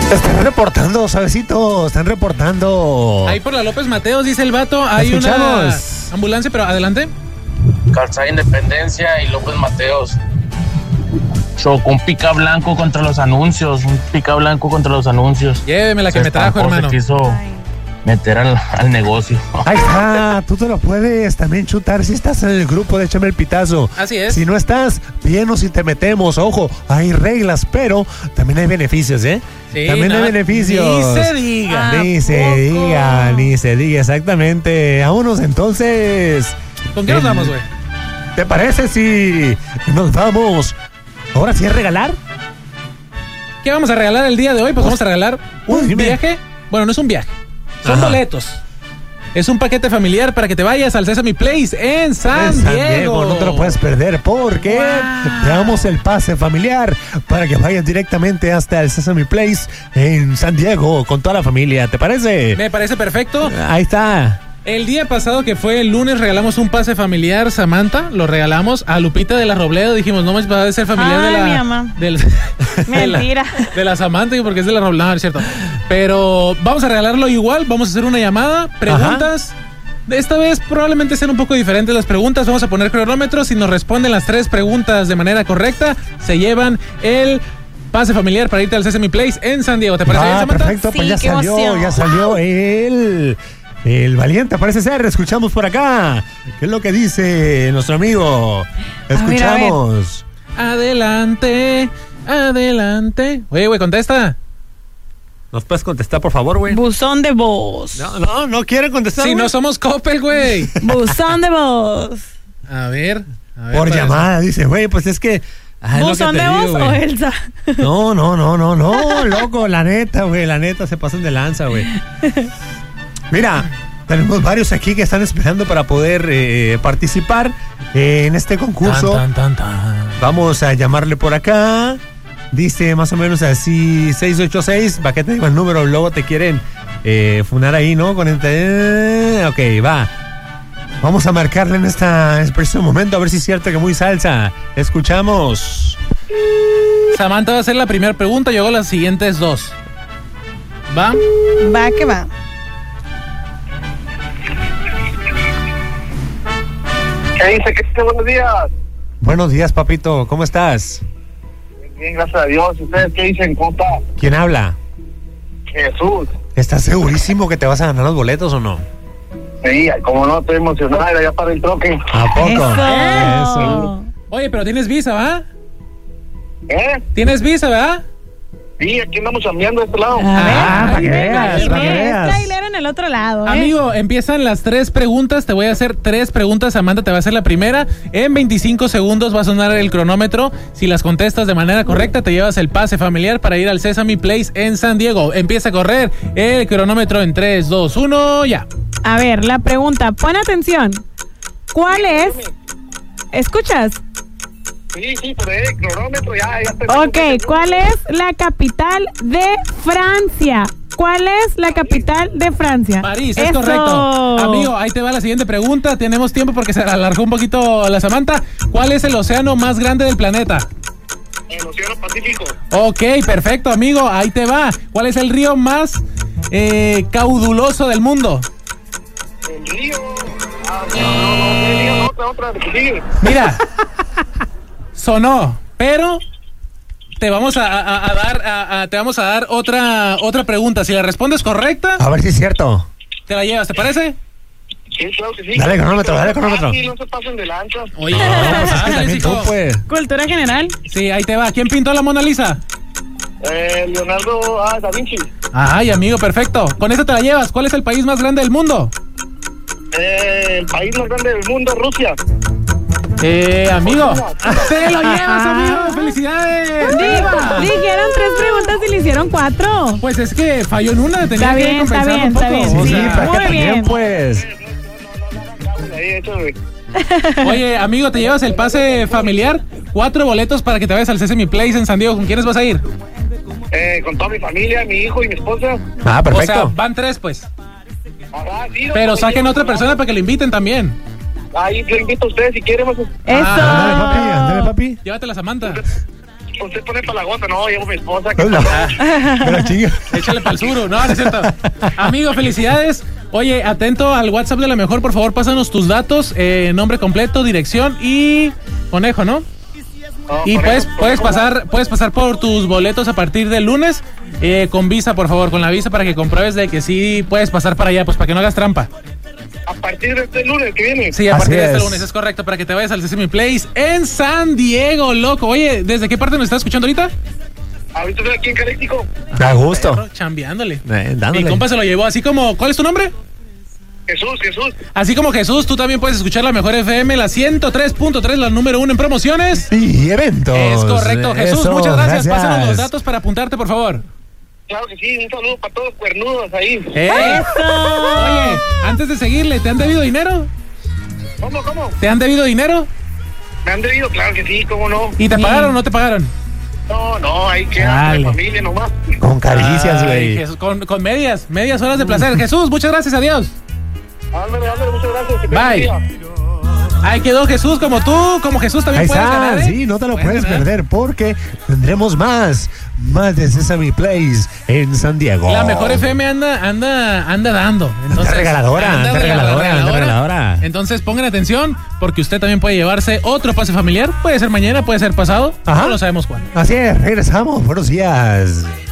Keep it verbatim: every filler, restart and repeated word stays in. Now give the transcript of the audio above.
Están reportando, suavecito, están reportando. Ahí por la López Mateos, dice el vato, hay Escuchamos. una ambulancia, pero adelante. Calzada Independencia y López Mateos. Chocó un pica blanco contra los anuncios, un pica blanco contra los anuncios. Lléveme la que Se me trajo, estampó, hermano. Se quiso meter al, al negocio. Ahí está, tú te lo puedes también chutar si estás en el grupo de Échame el Pitazo. Así es. Si no estás, bien o si te metemos, ojo, hay reglas, pero también hay beneficios, ¿eh? Sí, también no, hay beneficios. Ni se diga. Ni se ¿A diga, poco? ni se diga, exactamente. Vámonos entonces. ¿Con qué nos El- vamos, güey? ¿Te parece si nos vamos? Ahora sí es regalar. ¿Qué vamos a regalar el día de hoy? Pues vamos a regalar un dime. viaje. Bueno, no es un viaje. Son Ajá. boletos. Es un paquete familiar para que te vayas al Sesame Place en San, En San Diego. Diego, no te lo puedes perder porque Wow. te damos el pase familiar para que vayas directamente hasta el Sesame Place en San Diego con toda la familia. ¿Te parece? Me parece perfecto. Ahí está. El día pasado, que fue el lunes, regalamos un pase familiar, Samantha. Lo regalamos a Lupita de la Robledo. Dijimos, no, va a ser familiar Ay, de la... mi mamá. del- de la- Mentira. De la Samantha, porque es de la Robledo, no, es cierto. Pero vamos a regalarlo igual. Vamos a hacer una llamada, preguntas. Esta vez probablemente sean un poco diferentes las preguntas. Vamos a poner cronómetros. Si nos responden las tres preguntas de manera correcta, se llevan el pase familiar para irte al Sesame Place en San Diego. ¿Te parece bien, Ah, Samantha? perfecto, pues Sí, ya qué salió, emoción. ya salió el, el valiente, parece ser. Escuchamos por acá. ¿Qué es lo que dice nuestro amigo? ver, a ver. Escuchamos. Adelante, adelante. Oye, güey, contesta. ¿Nos puedes contestar, por favor, güey? Buzón de voz. No, no, no quieren contestar. Si güey. no somos Coppel, güey. Buzón de voz. A ver, a ver. Por para- llamada, dice, güey, pues es que. ah, es lo que ¿Buzón te de digo, voz o güey. Elsa? No, no, no, no, no, loco, la neta, güey, la neta, se pasan de lanza, güey. Mira, tenemos varios aquí que están esperando para poder eh, participar eh, en este concurso. Tan, tan, tan, tan. Vamos a llamarle por acá. Dice más o menos así, seis ocho seis, para que te digo el número, luego te quieren eh, funar ahí, ¿no? Con el... eh, ok, va. Vamos a marcarle en, esta, en este preciso momento, a ver si es cierto que muy salsa. Escuchamos. Samantha va a hacer la primera pregunta, yo hago las siguientes dos. ¿Va? Va que va. ¿Qué dice? ¿Qué dice? Buenos días. Buenos días, papito, ¿cómo estás? Bien, gracias a Dios. ¿Ustedes qué dicen? ¿Cómo está? ¿Quién habla? Jesús. ¿Estás segurísimo que te vas a ganar los boletos o no? Sí, como no, estoy emocionado ya para el troque. ¿A poco? Eso. Eso. Oye, pero tienes visa, ¿va? ¿Eh? ¿Tienes visa, ¿verdad? Sí, aquí andamos chambeando de este lado. Ah, para que me veas, para que imaginé, es veas. trailero en el otro lado, ¿eh? Amigo, empiezan las tres preguntas. Te voy a hacer tres preguntas. Samantha te va a hacer la primera. En veinticinco segundos va a sonar el cronómetro. Si las contestas de manera correcta, te llevas el pase familiar para ir al Sesame Place en San Diego. Empieza a correr el cronómetro en tres, dos, uno, ya. A ver, la pregunta, pon atención. ¿Cuál es? ¿Escuchas? Sí, sí, pero el cronómetro ya, ya tenemos. Ok, ¿cuál es la capital de Francia? ¿Cuál es la capital de Francia? París, es Eso. correcto. Amigo, ahí te va la siguiente pregunta. Tenemos tiempo porque se alargó un poquito la Samantha. ¿Cuál es el océano más grande del planeta? El Océano Pacífico. Ok, perfecto, amigo. Ahí te va. ¿Cuál es el río más eh, cauduloso del mundo? El río. Ah, no, no, no, el río, no, otra, otra, que sigue. Mira, sonó, pero te vamos a, a- a dar, a- a- te vamos a dar otra, otra pregunta. Si la respondes correcta, A ver si es cierto. te la llevas. ¿Te parece? Sí, claro que sí. Dale cronómetro, dale cronómetro. Ah, sí, no se pasen de lanza. Oye, No, pues es que ah, también Jessico. tú, pues. Cultura general. Sí, ahí te va. ¿Quién pintó la Mona Lisa? Eh, Leonardo ah, da Vinci. Ay, amigo, perfecto. Con esta te la llevas. ¿Cuál es el país más grande del mundo? Eh, el país más grande del mundo, Rusia. Eh, amigo. Te lo llevas, amigo. ¡Felicidades! Di- ¡Viva! Dijeron tres preguntas y le hicieron cuatro. Pues es que falló en una. Tenía Está que bien, está compensar bien, un poco. está bien. O Sí, sea, para que muy también, bien. pues. Ahí, échale. Oye, amigo, te llevas el pase familiar. Cuatro boletos para que te vayas al Sesame Place en San Diego. ¿Con quiénes vas a ir? Eh, con toda mi familia, mi hijo y mi esposa. Ah, O sea, perfecto. van tres, pues. Ajá, sí, no, Pero no, saquen no, otra no, persona para que lo inviten también. Ahí yo invito a ustedes si quieren. Más. Eso. Ándale, papi, ándale, papi. Llévatela, Samantha. usted pone para la gota, no, llevo mi esposa. No, no. Pero chinga. Échale pa'l suru. No, no es cierto. Amigo, felicidades. Oye, atento al WhatsApp de La Mejor, por favor, pásanos tus datos, eh, nombre completo, dirección y conejo, ¿no? No, Y conejo, puedes, conejo, puedes no. pasar, puedes pasar por tus boletos a partir del lunes, eh, con visa, por favor, con la visa para que compruebes de que sí puedes pasar para allá, pues para que no hagas trampa. A partir de este lunes que viene. Sí, a Así partir de este es. lunes, es correcto, para que te vayas al Sesame Place en San Diego, loco. Oye, ¿desde qué parte nos estás escuchando ahorita? Ahorita estoy aquí en Caléxico. A gusto. Perro, chambeándole. Eh, dándole. Mi compa se lo llevó así como, ¿cuál es tu nombre? Jesús, Jesús. Así como Jesús, tú también puedes escuchar La Mejor F M, la ciento tres punto tres, la número uno en promociones. Y eventos. Es correcto, Jesús. Eso, Muchas gracias. gracias. Pásanos los datos para apuntarte, por favor. Claro que sí, un saludo para todos los cuernudos ahí. ¡Eh! Oye, antes de seguirle, ¿te han debido dinero? ¿Cómo, cómo? ¿Te han debido dinero? ¿Me han debido? Claro que sí, ¿cómo no? ¿Y te pagaron o no te pagaron? No, no, ahí queda Dale. la familia nomás. Con caricias, Ay, güey. Jesús, con, con medias, medias horas de placer. Jesús, muchas gracias, adiós. Ándale, ándale, muchas gracias. que tenga Bye. buen día. Ahí quedó Jesús, como tú, como Jesús también Ahí puedes está, ganar, ¿eh? sí, no te lo puedes ganar. perder porque tendremos más, más de Sesame Place en San Diego. La Mejor F M anda, anda, anda dando. Entonces, regaladora, anda regaladora, anda regaladora. Entonces pongan atención, porque usted también puede llevarse otro pase familiar. Puede ser mañana, puede ser pasado. Ajá. No lo sabemos cuándo. Así es, regresamos, buenos días.